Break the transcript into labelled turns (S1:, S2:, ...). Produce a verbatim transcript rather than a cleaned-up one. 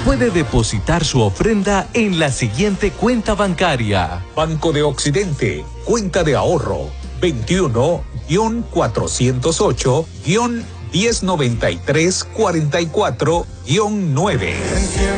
S1: puede depositar su ofrenda en la siguiente cuenta bancaria.
S2: Banco de Occidente, cuenta de ahorro veintiuno cuatrocientos ocho diez noventa y tres cuarenta y cuatro nueve.